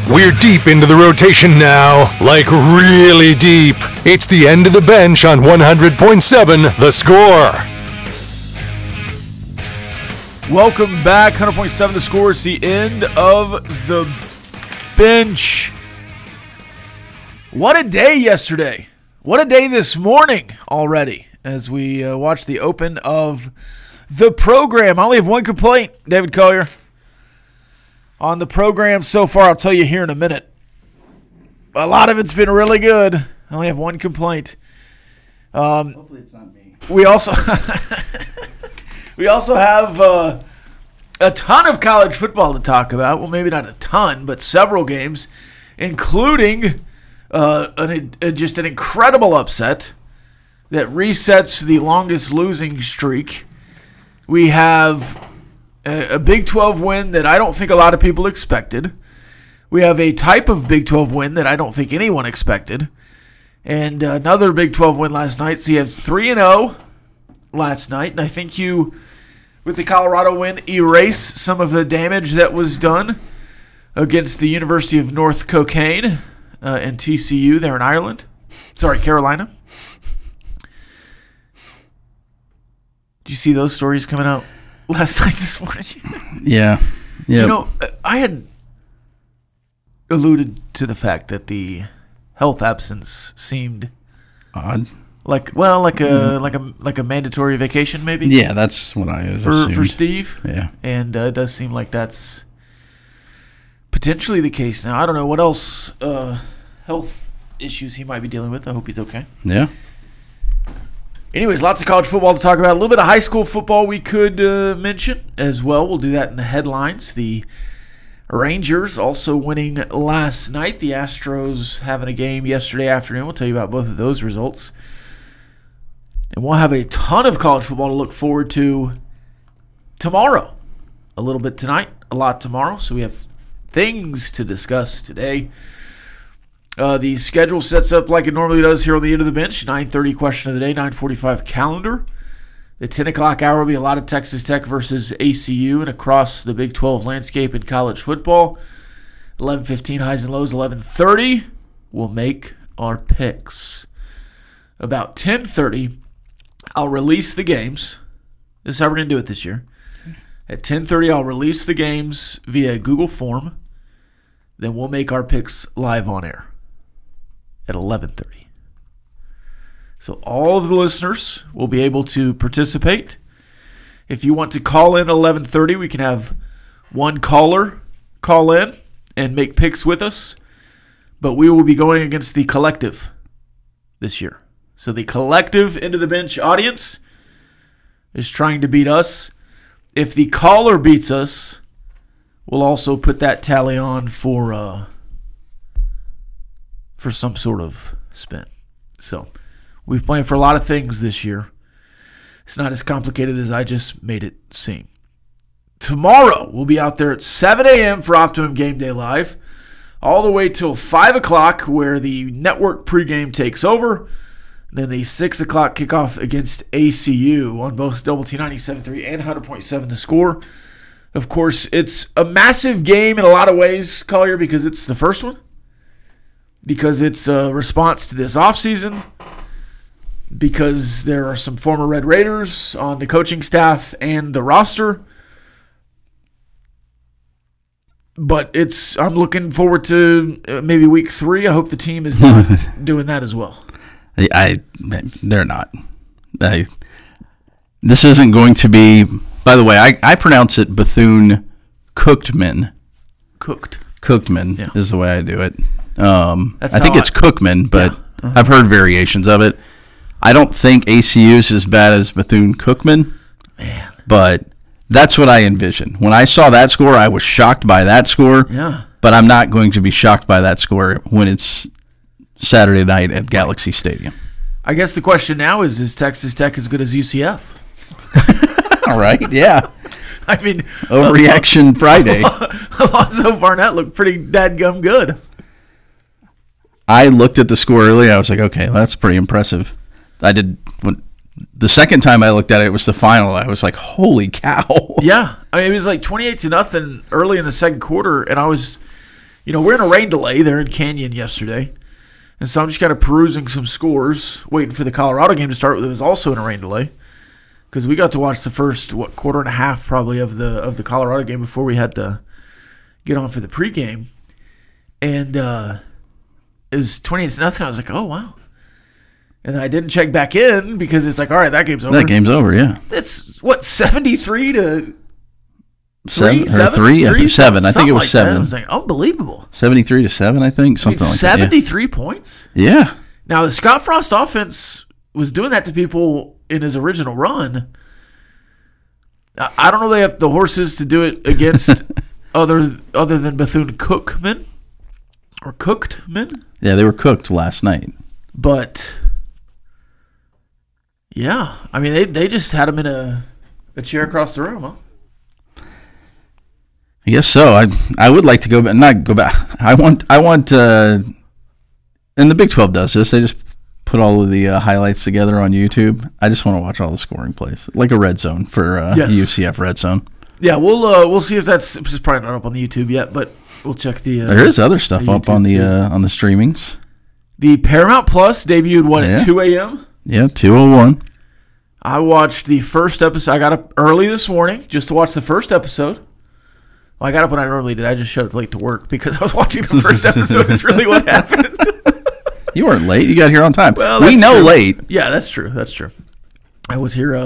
We're deep into the rotation now, like really deep. It's the end of the bench on 100.7 The Score. Welcome back, 100.7 The Score. It's the end of the bench. What a day yesterday. What a day this morning already as we watch the open of the program. I only have one complaint, David Collier. On the program so far, I'll tell you here in a minute. A lot of it's been really good. I only have one complaint. Hopefully it's not me. We also have a ton of college football to talk about. Well, maybe not a ton, but several games, including just an incredible upset that resets the longest losing streak. We have a Big 12 win that I don't think a lot of people expected. We have a type of Big 12 win that I don't think anyone expected. And another Big 12 win last night. So you have 3-0 last night. And I think you, with the Colorado win, erase some of the damage that was done against the University of North Cocaine and TCU there in Ireland. Sorry, Carolina. Did you see those stories coming out last night, this morning? Yeah. Yep. You know, I had alluded to the fact that the health absence seemed odd, like a mandatory vacation, maybe. Yeah, that's what I assumed. For Steve. Yeah, and it does seem like that's potentially the case now. I don't know what else health issues he might be dealing with. I hope he's okay. Yeah. Anyways, lots of college football to talk about. A little bit of high school football we could mention as well. We'll do that in the headlines. The Rangers also winning last night. The Astros having a game yesterday afternoon. We'll tell you about both of those results. And we'll have a ton of college football to look forward to tomorrow. A little bit tonight, a lot tomorrow. So we have things to discuss today. The schedule sets up like it normally does here on the end of the bench. 9:30 question of the day, 9:45 calendar. The 10 o'clock hour will be a lot of Texas Tech versus ACU and across the Big 12 landscape in college football. 11:15 highs and lows. 11:30 we'll make our picks. About 10:30 I'll release the games. This is how we're going to do it this year. At 10:30 I'll release the games via Google form. Then we'll make our picks live on air at 11:30. So all of the listeners will be able to participate. If you want to call in at 11:30, we can have one caller call in and make picks with us. But we will be going against the collective this year. So the collective Into the Bench audience is trying to beat us. If the caller beats us, we'll also put that tally on for some sort of spin. So we've planned for a lot of things this year. It's not as complicated as I just made it seem. Tomorrow, we'll be out there at 7 a.m. for Optimum Game Day Live, all the way till 5 o'clock where the network pregame takes over. Then the 6 o'clock kickoff against ACU on both Double T 97.3 and 100.7 The Score. Of course, it's a massive game in a lot of ways, Collier, because it's the first one. Because it's a response to this offseason. Because there are some former Red Raiders on the coaching staff and the roster. But I'm looking forward to maybe week 3. I hope the team is not doing that as well. They're not. This isn't going to be. By the way, I pronounce it Bethune-Cookman. Cookman is the way I do it. I think it's Cookman, but yeah. I've heard variations of it. I don't think ACU is as bad as Bethune-Cookman, man, but that's what I envision. When I saw that score, I was shocked by that score. Yeah, but I'm not going to be shocked by that score when it's Saturday night at Galaxy Stadium. I guess the question now is Texas Tech as good as UCF? All right, yeah. I mean, overreaction Friday. Alonzo Barnett looked pretty dadgum good. I looked at the score earlier. I was like, okay, that's pretty impressive. The second time I looked at it, it was the final. I was like, holy cow. Yeah. I mean, it was like 28-0 early in the second quarter, and I was we're in a rain delay there in Canyon yesterday. And so I'm just kind of perusing some scores, waiting for the Colorado game to start. It was also in a rain delay because we got to watch the first, quarter and a half probably of the Colorado game before we had to get on for the pregame. And it was 20-0. I was like, oh, wow. And I didn't check back in because it's like, all right, that game's over. That game's over, yeah. It's, 73 to... 7? I think it was 7. It was like unbelievable. 73 to 7, I think, something like that. 73 points? Yeah. Now, the Scott Frost offense was doing that to people in his original run. I don't know they have the horses to do it against other than Bethune-Cookman or Cookedman. Yeah, they were cooked last night. But, yeah. I mean, they just had him in a chair across the room, huh? I guess so. I would like to go back. Not go back. I want. And the Big 12 does this. They just put all of the highlights together on YouTube. I just want to watch all the scoring plays, like a red zone for UCF red zone. Yeah, we'll see if that's it's probably not up on the YouTube yet, but we'll check the. There is other stuff up on the streamings. The Paramount Plus debuted at 2 a.m. Yeah, 2:01. I watched the first episode. I got up early this morning just to watch the first episode. Well, I got up when I normally did. I just showed up late to work because I was watching the first episode. Is really what happened. You weren't late. You got here on time. Well, we know true. Late. Yeah, that's true. That's true. I was here,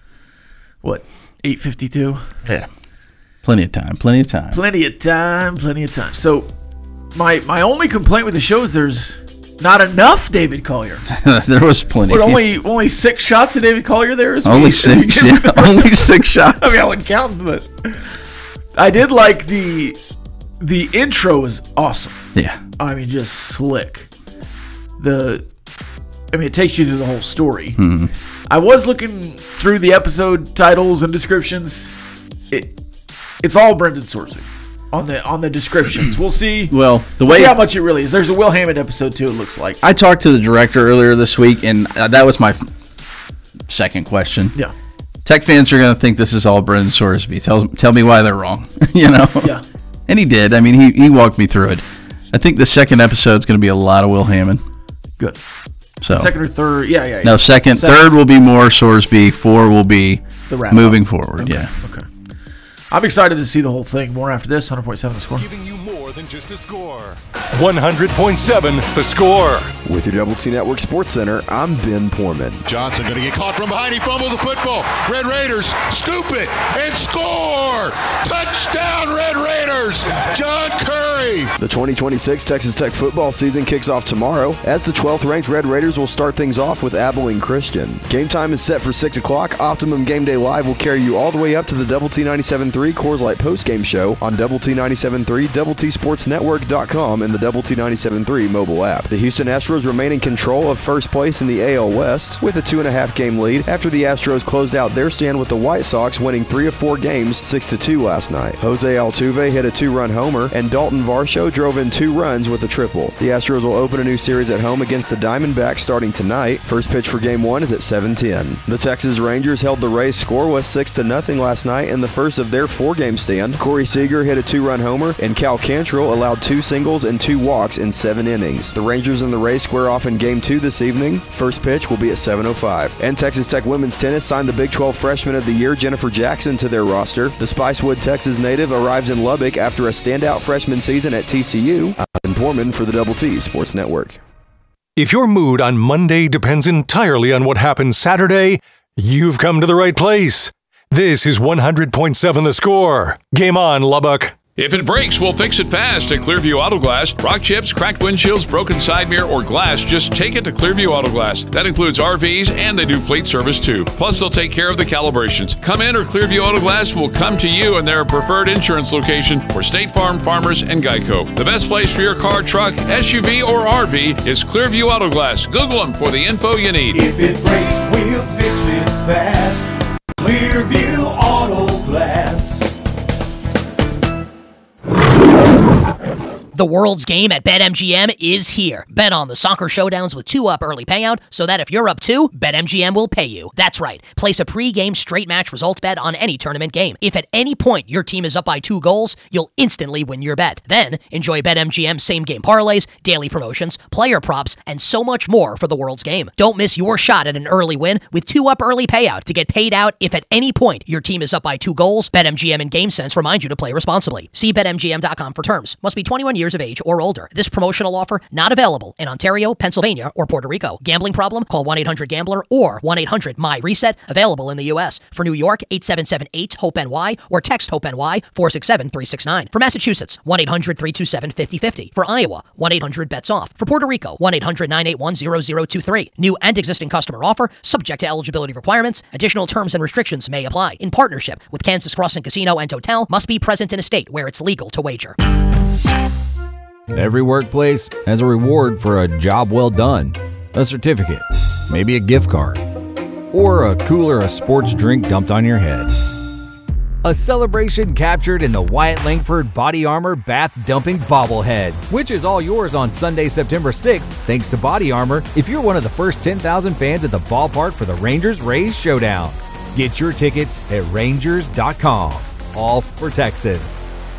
8:52? Yeah. Plenty of time. Plenty of time. So my only complaint with the show is there's not enough David Collier. There was plenty. But only 6 shots of David Collier there? Only 6? Yeah, only 6 shots. I mean, I wouldn't count them, but... I did like the intro was awesome. Yeah. I mean, just slick. It takes you to the whole story. Mm-hmm. I was looking through the episode titles and descriptions. It's all Brendan Sorsby on the descriptions. We'll see. Well, we'll see how much it really is. There's a Will Hammond episode too. It looks like. I talked to the director earlier this week, and that was my second question. Yeah. Tech fans are going to think this is all Brendan Sorsby. Tell me why they're wrong. Yeah. And he did. I mean, he walked me through it. I think the second episode is going to be a lot of Will Hammond. Good. So second or third? Yeah. No, second. Third will be more Sorsby. 4 will be the wrap moving forward. Okay. Yeah. Okay. I'm excited to see the whole thing. More after this. 100.7 The Score. Giving you more than just the score. 100.7 The Score. With your Double T Network Sports Center, I'm Ben Poorman. Johnson going to get caught from behind. He fumbled the football. Red Raiders scoop it and score. Touchdown, Red Raiders. John Curry. The 2026 Texas Tech football season kicks off tomorrow as the 12th ranked Red Raiders will start things off with Abilene Christian. Game time is set for 6 o'clock. Optimum Game Day Live will carry you all the way up to the Double T 97.3 Coors Light postgame show on Double T 97.3, DoubleTSportsNetwork.com, and the Double T 97.3 mobile app. The Houston Astros remain in control of first place in the AL West with a 2.5 game lead after the Astros closed out their stand with the White Sox winning 3 of 4 games 6-2 last night. Jose Altuve hit a 2-run homer and Dalton Varsho drove in 2 runs with a triple. The Astros will open a new series at home against the Diamondbacks starting tonight. First pitch for Game 1 is at 7:10. The Texas Rangers held the Rays scoreless 6-0 last night in the first of their 4-game stand. Corey Seager hit a 2-run homer and Cal Cantrell allowed 2 singles and 2 walks in 7 innings. The Rangers and the Rays square off in Game 2 this evening. First pitch will be at 7:05. And Texas Tech women's tennis signed the Big 12 Freshman of the Year, Jennifer Jackson, to their roster. The Spicewood, Texas native arrives in Lubbock after a standout freshman season at TCU. I'm Poorman for the Double T Sports Network. If your mood on Monday depends entirely on what happens Saturday, you've come to the right place. This is 100.7 The Score. Game on, Lubbock. If it breaks, we'll fix it fast at Clearview Auto Glass. Rock chips, cracked windshields, broken side mirror, or glass, just take it to Clearview Auto Glass. That includes RVs, and they do fleet service too. Plus, they'll take care of the calibrations. Come in, or Clearview Auto Glass will come to you in their preferred insurance location for State Farm, Farmers, and Geico. The best place for your car, truck, SUV, or RV is Clearview Auto Glass. Google them for the info you need. If it breaks, we'll fix it fast. Clearview Auto Glass. The world's game at BetMGM is here. Bet on the soccer showdowns with 2-up early payout so that if you're up 2, BetMGM will pay you. That's right. Place a pre-game straight match results bet on any tournament game. If at any point your team is up by 2 goals, you'll instantly win your bet. Then enjoy BetMGM same-game parlays, daily promotions, player props, and so much more for the world's game. Don't miss your shot at an early win with 2-up early payout to get paid out if at any point your team is up by 2 goals. BetMGM and GameSense remind you to play responsibly. See BetMGM.com for terms. Must be 21 years of age or older. This promotional offer not available in Ontario, Pennsylvania, or Puerto Rico. Gambling problem? Call 1-800-GAMBLER or 1-800-MY-RESET. Available in the U.S. For New York, 877-8-HOPE-NY or text HOPE-NY 467-369. For Massachusetts, 1-800-327-5050. For Iowa, 1-800-BETS-OFF. For Puerto Rico, 1-800-981-0023. New and existing customer offer, subject to eligibility requirements. Additional terms and restrictions may apply. In partnership with Kansas Crossing Casino and Hotel, must be present in a state where it's legal to wager. Every workplace has a reward for a job well done. A certificate, maybe a gift card, or a cooler, a sports drink dumped on your head. A celebration captured in the Wyatt Langford Body Armor Bath Dumping Bobblehead, which is all yours on Sunday, September 6th, thanks to Body Armor, if you're one of the first 10,000 fans at the ballpark for the Rangers-Rays Showdown. Get your tickets at Rangers.com. All for Texas.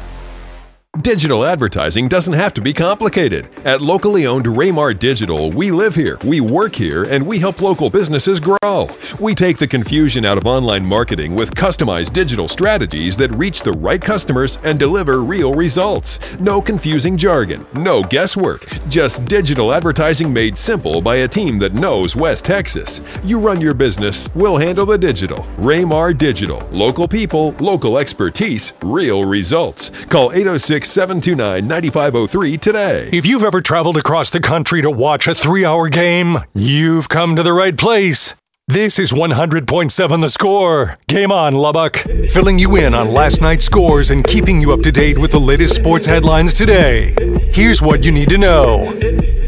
Digital advertising doesn't have to be complicated. At locally owned Raymar Digital, we live here, we work here, and we help local businesses grow. We take the confusion out of online marketing with customized digital strategies that reach the right customers and deliver real results. No confusing jargon, no guesswork, just digital advertising made simple by a team that knows West Texas. You run your business, we'll handle the digital. Raymar Digital. Local people, local expertise, real results. Call 806-729-9503 today. If you've ever traveled across the country to watch a 3-hour game, you've come to the right place. This is 100.7 The Score. Game on, Lubbock. Filling you in on last night's scores and keeping you up to date with the latest sports headlines today. Here's what you need to know.